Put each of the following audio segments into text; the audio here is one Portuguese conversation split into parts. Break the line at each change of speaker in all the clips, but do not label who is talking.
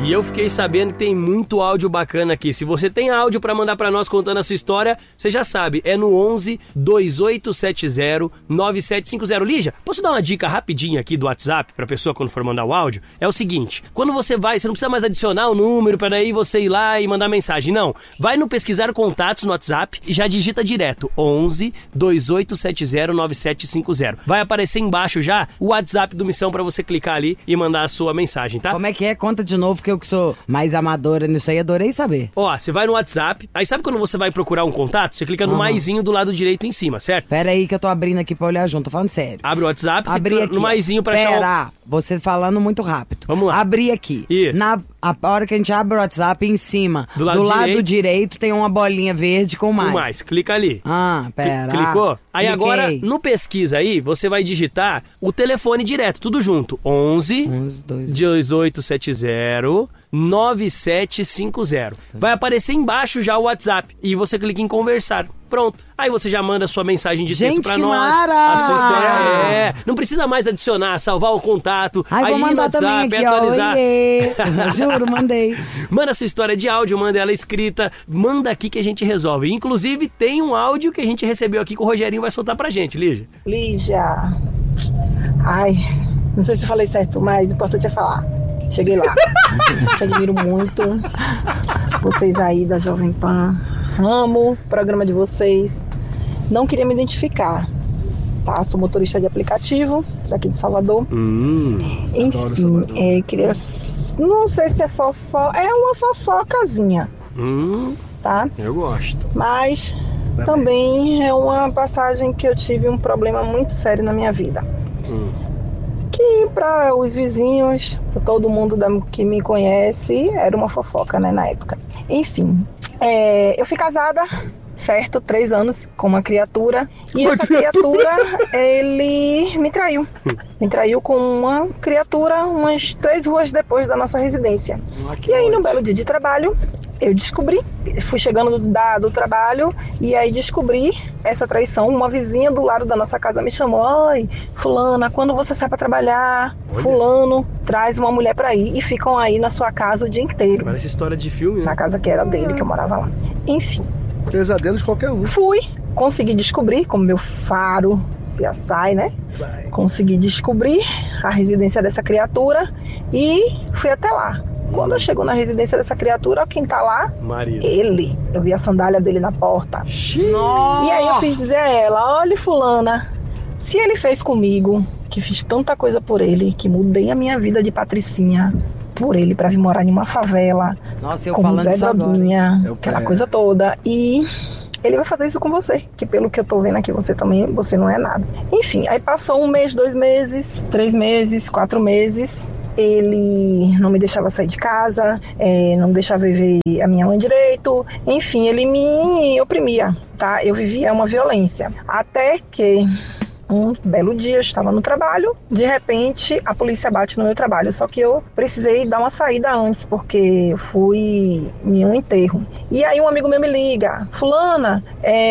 E eu fiquei sabendo que tem muito áudio bacana aqui. Se você tem áudio pra mandar pra nós contando a sua história, você já sabe, é no 11 2870 9750. Lígia, posso dar uma dica rapidinha aqui do WhatsApp pra pessoa quando for mandar o áudio? É o seguinte, quando você vai, você não precisa mais adicionar o número pra daí você ir lá e mandar mensagem, não. Vai no pesquisar contatos no WhatsApp e já digita direto 11 2870 9750. Vai aparecer embaixo já o WhatsApp do Missão pra você clicar ali e mandar a sua mensagem, tá?
Como é que é? Conta de novo, que eu que sou mais amadora nisso aí, adorei saber.
Ó, você vai no WhatsApp, aí sabe quando você vai procurar um contato? Você clica no maisinho do lado direito em cima, certo?
Pera aí que eu tô abrindo aqui pra olhar junto, tô falando sério.
Abre o WhatsApp,
Abri
você clica
aqui,
no maisinho pra achar
Pera, você falando muito rápido.
Vamos lá.
Abri aqui.
Isso.
A hora que a gente abre o WhatsApp, em cima, do lado direito tem uma bolinha verde com mais.
Com mais, clica ali.
Pera.
Clicou? Aí
Cliquei.
agora, no pesquisa aí, você vai digitar o telefone direto, tudo junto. 11 2870 9750. Vai aparecer embaixo já o WhatsApp e você clica em conversar. Pronto. Aí você já manda a sua mensagem de texto pra nós.
Mara!
A sua história não precisa mais adicionar, salvar o contato.
Ai,
aí
vou mandar
no WhatsApp,
também aqui,
atualizar.
Juro, mandei.
Manda a sua história de áudio, manda ela escrita, manda aqui que a gente resolve. Inclusive, tem um áudio que a gente recebeu aqui que o Rogerinho vai soltar pra gente, Lígia.
Lígia, ai, não sei se eu falei certo, mas o importante é falar. Cheguei lá. Te admiro muito. Vocês aí da Jovem Pan. Amo o programa de vocês. Não queria me identificar, tá? Sou motorista de aplicativo daqui de Salvador. Enfim, queria... Não sei se é fofoca. É uma fofocazinha. Tá?
Eu gosto.
Mas também é uma passagem que eu tive um problema muito sério na minha vida. Que para os vizinhos, para todo mundo que me conhece, era uma fofoca, né, na época. Enfim, eu fui casada, certo, 3 anos, com uma criatura. E essa criatura, ele me traiu. Me traiu com uma criatura umas 3 ruas depois da nossa residência. E aí, num belo dia de trabalho, eu descobri, fui chegando do trabalho e aí descobri essa traição. Uma vizinha do lado da nossa casa me chamou: "Oi, fulana, quando você sai pra trabalhar, fulano traz uma mulher pra ir e ficam aí na sua casa o dia inteiro."
Parece história de filme, né?
Na casa que era dele, que eu morava lá. Enfim.
Pesadelo de qualquer um.
Fui, consegui descobrir, como meu faro se assai, né? Consegui descobrir a residência dessa criatura e fui até lá. Quando eu chego na residência dessa criatura, quem tá lá?
Marido.
Ele. Eu vi a sandália dele na porta.
Nossa.
E aí eu fiz dizer a ela: "Olha, fulana, se ele fez comigo, que fiz tanta coisa por ele, que mudei a minha vida de patricinha por ele pra vir morar em uma favela,
Nossa, eu
como
falando
Zé
isso agora.
Droguinha, aquela coisa toda, e ele vai fazer isso com você, que pelo que eu tô vendo aqui, você não é nada." Enfim, aí passou 1 mês, 2 meses, 3 meses, 4 meses. Ele não me deixava sair de casa, não deixava eu ver a minha mãe direito. Enfim, ele me oprimia, tá? Eu vivia uma violência. Até que um belo dia eu estava no trabalho, de repente a polícia bate no meu trabalho, só que eu precisei dar uma saída antes, porque eu fui em um enterro. E aí um amigo meu me liga: "Fulana,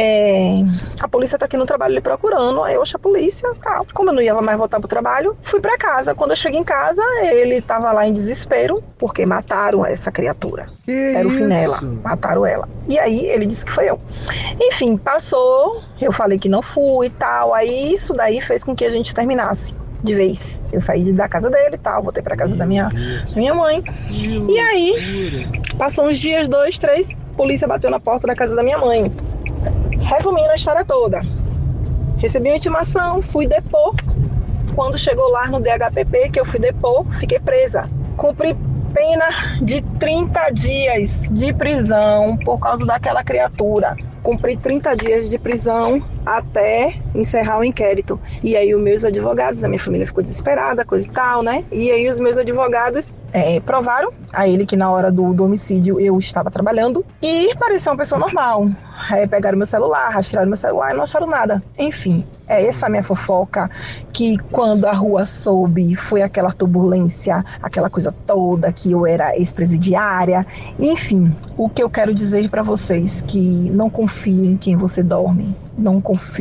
a polícia tá aqui no trabalho lhe procurando." Aí eu achei a polícia, tá. Como eu não ia mais voltar pro trabalho, fui pra casa. Quando eu cheguei em casa, ele tava lá em desespero, porque mataram essa criatura. Era o fim dela, mataram ela. E aí ele disse que foi eu. Enfim, passou, eu falei que não fui e tal, aí isso daí fez com que a gente terminasse de vez. Eu saí da casa dele e tal, voltei pra casa da minha mãe. E aí, passou uns dias, 2, 3, polícia bateu na porta da casa da minha mãe. Resumindo a história toda, recebi uma intimação, fui depor. Quando chegou lá no DHPP, que eu fui depor, fiquei presa. Cumpri pena de 30 dias de prisão por causa daquela criatura. Cumpri 30 dias de prisão até encerrar o inquérito. E aí os meus advogados, a minha família ficou desesperada, coisa e tal, né? E aí os meus advogados provaram a ele que na hora do homicídio eu estava trabalhando e parecia uma pessoa normal. Aí pegaram meu celular, rastrearam meu celular e não acharam nada. Enfim, é essa a minha fofoca, que quando a rua soube, foi aquela turbulência, aquela coisa toda, que eu era ex-presidiária. Enfim, o que eu quero dizer para vocês, que não confie em quem você dorme. Não confie.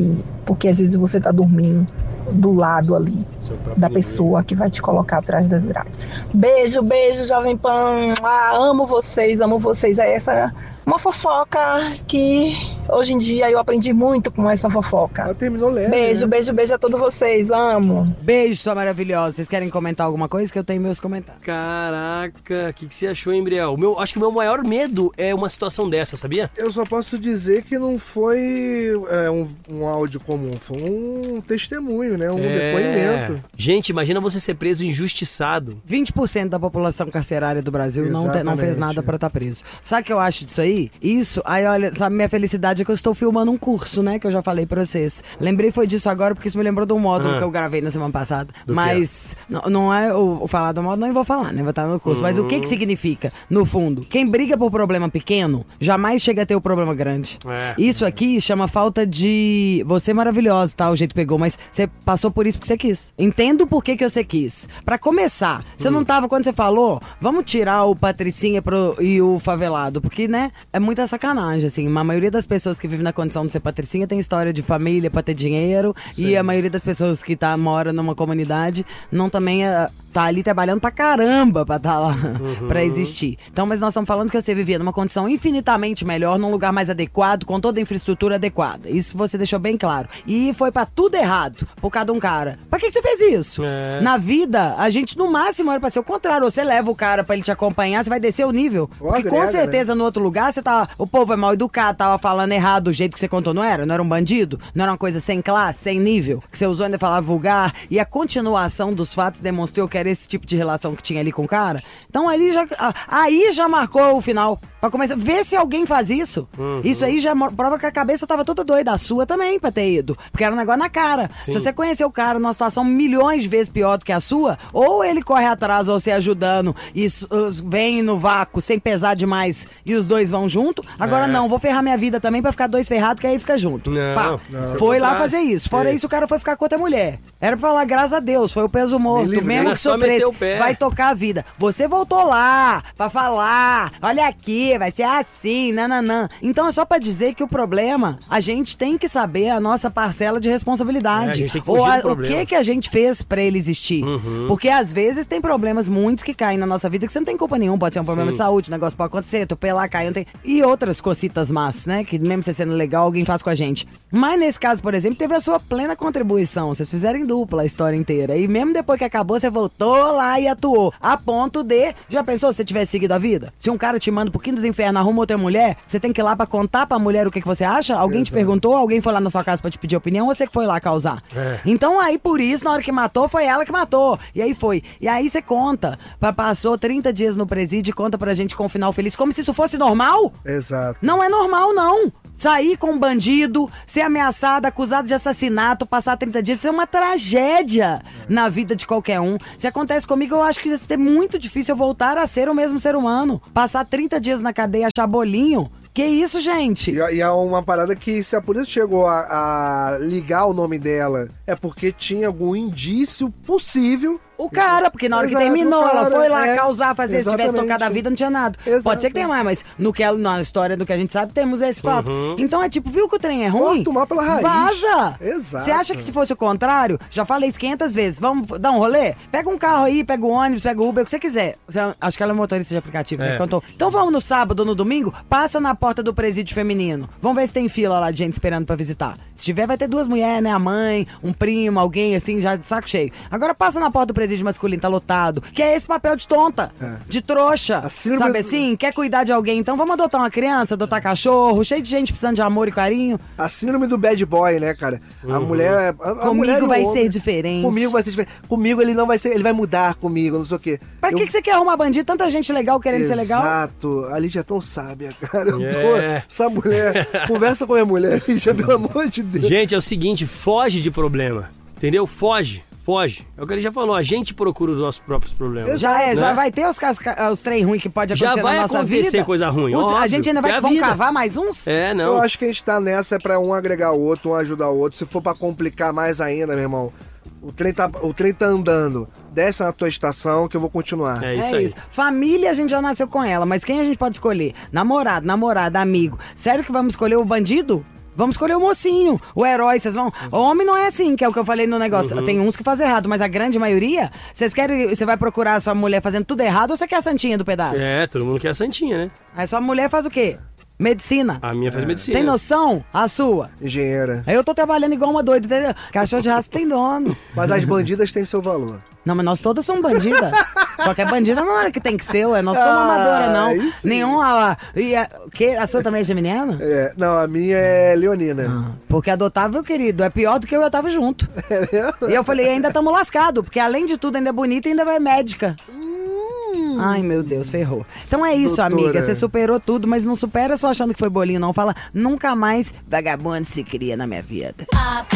porque às vezes você tá dormindo do lado ali da pessoa que vai te colocar atrás das grades. Beijo, Jovem Pan. Amo vocês. É essa uma fofoca que hoje em dia eu aprendi muito com essa fofoca.
Ela terminou leve.
Beijo a todos vocês. Amo.
Beijo, sua maravilhosa. Vocês querem comentar alguma coisa? Que eu tenho meus comentários.
Caraca, o que você achou, hein, Briel? Acho que o meu maior medo é uma situação dessa, sabia?
Eu só posso dizer que não foi um áudio comum, foi um testemunho, né? Um depoimento.
Gente, imagina você ser preso injustiçado.
20% da população carcerária do Brasil não fez nada pra estar preso. Sabe o que eu acho disso aí? Aí, olha, sabe, minha felicidade é que eu estou filmando um curso, né? Que eu já falei pra vocês. Lembrei foi disso agora, porque isso me lembrou do módulo que eu gravei na semana passada. Mas não é o falar do módulo, não vou falar, né? Vou estar no curso. Mas o que significa, no fundo? Quem briga por problema pequeno, jamais chega a ter o problema grande. Isso aqui chama falta de... Você é maravilhosa, tá? O jeito pegou, mas você passou por isso porque você quis. Entendo por que você quis. Pra começar, você não tava quando você falou, vamos tirar o Patricinha e o favelado, porque, né? É muita sacanagem, assim. A maioria das pessoas que vivem na condição de ser patricinha tem história de família pra ter dinheiro. Sim. E a maioria das pessoas que mora numa comunidade não também tá ali trabalhando pra caramba pra estar lá, pra existir. Então, mas nós estamos falando que você vivia numa condição infinitamente melhor, num lugar mais adequado, com toda a infraestrutura adequada. Isso você deixou bem claro. E foi pra tudo errado, por causa de um cara. Pra que você fez isso? Na vida, a gente no máximo era pra ser o contrário. Você leva o cara pra ele te acompanhar, você vai descer o nível. Porque com certeza no outro lugar, o povo é mal educado, tava falando errado do jeito que você contou, não era? Não era um bandido? Não era uma coisa sem classe, sem nível? Que você usou ainda falar vulgar? E a continuação dos fatos demonstrou que era esse tipo de relação que tinha ali com o cara? Então aí já marcou o final. Pra começar, ver se alguém faz isso. Isso aí já prova que a cabeça tava toda doida. A sua também, pra ter ido. Porque era um negócio na cara. Sim. Se você conhecer o cara numa situação milhões de vezes pior do que a sua, ou ele corre atrás, ou você ajudando, e vem no vácuo sem pesar demais, e os dois vão junto. Agora não, vou ferrar minha vida também pra ficar dois ferrados, que aí fica junto. Não. Foi lá fazer isso. Fora isso, o cara foi ficar com outra mulher. Era pra falar, graças a Deus, foi o peso morto. Mesmo que sofresse, vai tocar a vida. Você voltou lá pra falar, olha aqui, vai ser assim, nananã. Então é só pra dizer que o problema, a gente tem que saber a nossa parcela de responsabilidade.
A gente tem que fugir do problema.
O que a gente fez pra ele existir. Porque às vezes tem problemas muitos que caem na nossa vida que você não tem culpa nenhuma. Pode ser um problema de saúde, o negócio pode acontecer, atropelar, cair, não tem... E outras cocitas más, né? Que mesmo você sendo legal, alguém faz com a gente. Mas nesse caso, por exemplo, teve a sua plena contribuição. Vocês fizeram em dupla a história inteira. E mesmo depois que acabou, você voltou lá e atuou. A ponto de... Já pensou se você tivesse seguido a vida? Se um cara te manda um pouquinho dos infernos, arruma outra mulher, você tem que ir lá pra contar pra mulher o que você acha? Alguém te perguntou? Alguém foi lá na sua casa pra te pedir opinião? Ou você que foi lá causar? Então aí, por isso, na hora que matou, foi ela que matou. E aí foi. E aí você conta. Passou 30 dias no presídio e conta pra gente com um final feliz. Como se isso fosse normal?
Exato.
Não é normal, não. Sair com um bandido, ser ameaçado, acusado de assassinato, passar 30 dias, isso é uma tragédia na vida de qualquer um. Se acontece comigo, eu acho que vai ser muito difícil eu voltar a ser o mesmo ser humano. Passar 30 dias na cadeia, achar bolinho. Que isso, gente?
E é uma parada que, se a polícia chegou a ligar o nome dela, é porque tinha algum indício possível.
O cara, porque na hora que terminou, ela foi lá causar, fazer, se tivesse tocado a vida, não tinha nada. Pode ser que tenha mais, mas na história do que a gente sabe, temos esse fato. Então é tipo, viu que o trem é ruim?
Pode tomar pela raiz.
Vaza!
Exato.
Você acha que se fosse o contrário, já falei isso 500 vezes, vamos dar um rolê? Pega um carro aí, pega o ônibus, pega o Uber, o que você quiser. Acho que ela é motorista de aplicativo, né? Então vamos no sábado ou no domingo, passa na porta do presídio feminino. Vamos ver se tem fila lá de gente esperando pra visitar. Se tiver, vai ter 2 mulheres, né? A mãe, um primo, alguém assim, já de saco cheio. Agora passa na porta do presídio masculino, tá lotado. Que é esse papel de tonta, de trouxa, sabe assim? Quer cuidar de alguém, então vamos adotar uma criança, adotar cachorro, cheio de gente precisando de amor e carinho.
A síndrome do bad boy, né, cara? A mulher...
Comigo vai ser diferente.
Comigo vai ser diferente. Comigo ele não vai ser... Ele vai mudar comigo, não sei o quê.
Pra que você quer arrumar bandido? Tanta gente legal querendo ser legal?
Exato. A Lígia é tão sábia, cara. Essa mulher... Conversa com a minha mulher, Lígia, pelo amor de Deus.
Gente, é o seguinte, foge de problema. Entendeu? Foge. É o que ele já falou, a gente procura os nossos próprios problemas.
Já vai ter os trem ruins que pode acontecer na nossa vida. Já vai acontecer
coisa ruim, óbvio,
a gente ainda vai cavar mais uns?
Não.
Eu acho que a gente tá nessa pra um agregar o outro, um ajudar o outro. Se for pra complicar mais ainda, meu irmão, o trem tá andando. Desce na tua estação que eu vou continuar.
É isso aí.
Família a gente já nasceu com ela, mas quem a gente pode escolher? Namorado, namorada, amigo. Sério que vamos escolher o bandido? Vamos escolher o mocinho, o herói, vocês vão... O homem não é assim, que é o que eu falei no negócio. Tem uns que fazem errado, mas a grande maioria, você vai procurar a sua mulher fazendo tudo errado ou você quer a santinha do pedaço?
Todo mundo quer a santinha, né?
Aí sua mulher faz o quê? Medicina.
A minha faz medicina.
Tem noção? A sua?
Engenheira.
Aí eu tô trabalhando igual uma doida, entendeu? Cachorro de raça tem dono.
Mas as bandidas têm seu valor.
Não, mas nós todas somos bandidas. Só que a bandida não é que tem que ser, ué. Nós somos amadora, não. Nenhum. A sua também é geminiana?
Não, a minha é leonina.
Porque adotável, querido, é pior do que eu e o Otávio junto. E eu falei, ainda estamos lascados, porque além de tudo ainda é bonita e ainda vai médica. Ai, meu Deus, ferrou. Então é isso, doutora. Amiga, você superou tudo, mas não supera só achando que foi bolinho, não. Fala, nunca mais vagabundo se cria na minha vida.